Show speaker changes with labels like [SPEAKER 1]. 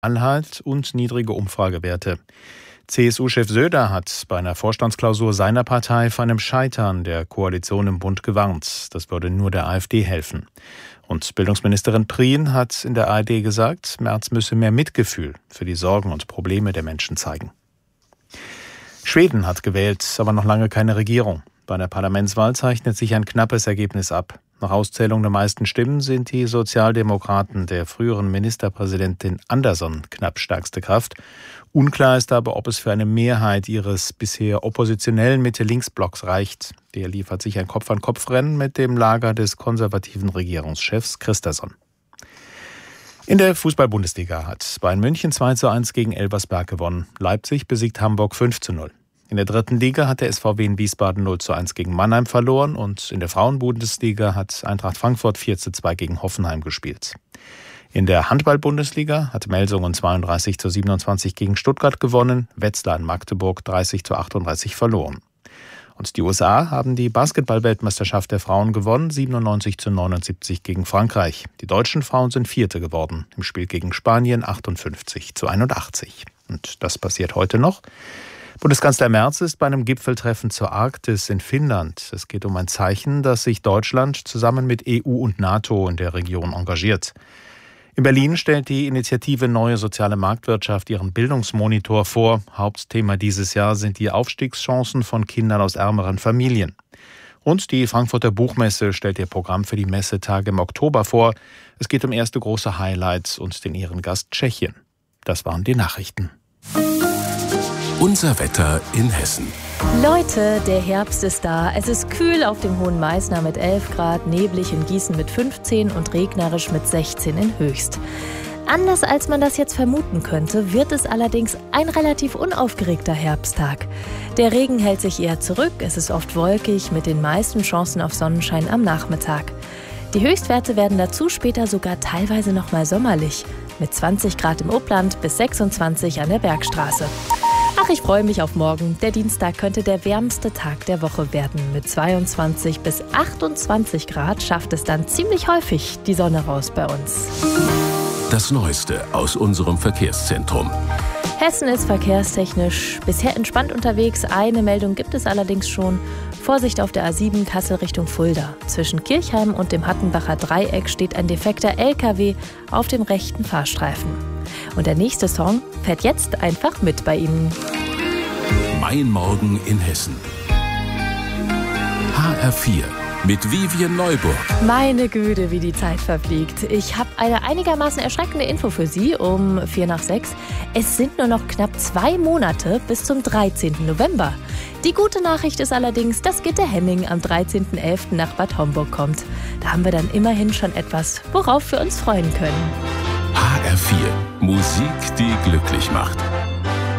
[SPEAKER 1] Anhalt und niedrige Umfragewerte. CSU-Chef Söder hat bei einer Vorstandsklausur seiner Partei vor einem Scheitern der Koalition im Bund gewarnt. Das würde nur der AfD helfen. Und Bildungsministerin Prien hat in der ARD gesagt, Merz müsse mehr Mitgefühl für die Sorgen und Probleme der Menschen zeigen. Schweden hat gewählt, aber noch lange keine Regierung. Bei der Parlamentswahl zeichnet sich ein knappes Ergebnis ab. Nach Auszählung der meisten Stimmen sind die Sozialdemokraten der früheren Ministerpräsidentin Andersson knapp stärkste Kraft. Unklar ist aber, ob es für eine Mehrheit ihres bisher oppositionellen Mitte-Links-Blocks reicht. Der liefert sich ein Kopf-an-Kopf-Rennen mit dem Lager des konservativen Regierungschefs Kristersson. In der Fußball-Bundesliga hat Bayern München 2:1 gegen Elversberg gewonnen. Leipzig besiegt Hamburg 5:0. In der dritten Liga hat der SVW in Wiesbaden 0:1 gegen Mannheim verloren und in der Frauen-Bundesliga hat Eintracht Frankfurt 4:2 gegen Hoffenheim gespielt. In der Handball-Bundesliga hat Melsungen 32:27 gegen Stuttgart gewonnen, Wetzlar in Magdeburg 30:38 verloren. Und die USA haben die Basketball-Weltmeisterschaft der Frauen gewonnen, 97:79 gegen Frankreich. Die deutschen Frauen sind Vierte geworden, im Spiel gegen Spanien 58:81. Und das passiert heute noch. Bundeskanzler Merz ist bei einem Gipfeltreffen zur Arktis in Finnland. Es geht um ein Zeichen, dass sich Deutschland zusammen mit EU und NATO in der Region engagiert. In Berlin stellt die Initiative Neue Soziale Marktwirtschaft ihren Bildungsmonitor vor. Hauptthema dieses Jahr sind die Aufstiegschancen von Kindern aus ärmeren Familien. Und die Frankfurter Buchmesse stellt ihr Programm für die Messetage im Oktober vor. Es geht um erste große Highlights und den Ehrengast Tschechien. Das waren die Nachrichten.
[SPEAKER 2] Unser Wetter in Hessen.
[SPEAKER 3] Leute, der Herbst ist da. Es ist kühl auf dem Hohen Meißner mit 11 Grad, neblig in Gießen mit 15 und regnerisch mit 16 in Höchst. Anders als man das jetzt vermuten könnte, wird es allerdings ein relativ unaufgeregter Herbsttag. Der Regen hält sich eher zurück, es ist oft wolkig mit den meisten Chancen auf Sonnenschein am Nachmittag. Die Höchstwerte werden dazu später sogar teilweise noch mal sommerlich, mit 20 Grad im Upland bis 26 an der Bergstraße. Ach, ich freue mich auf morgen. Der Dienstag könnte der wärmste Tag der Woche werden. Mit 22 bis 28 Grad schafft es dann ziemlich häufig die Sonne raus bei uns.
[SPEAKER 2] Das Neueste aus unserem Verkehrszentrum.
[SPEAKER 3] Hessen ist verkehrstechnisch bisher entspannt unterwegs. Eine Meldung gibt es allerdings schon. Vorsicht auf der A7 Kassel Richtung Fulda. Zwischen Kirchheim und dem Hattenbacher Dreieck steht ein defekter LKW auf dem rechten Fahrstreifen. Und der nächste Song fährt jetzt einfach mit bei Ihnen.
[SPEAKER 2] Mein Morgen in Hessen. HR4 mit Vivian Neuburg.
[SPEAKER 3] Meine Güte, wie die Zeit verfliegt. Ich habe eine einigermaßen erschreckende Info für Sie um 5:45. Es sind nur noch knapp 2 Monate bis zum 13. November. Die gute Nachricht ist allerdings, dass Gitte Henning am 13.11. nach Bad Homburg kommt. Da haben wir dann immerhin schon etwas, worauf wir uns freuen können.
[SPEAKER 2] HR4, Musik, die glücklich macht.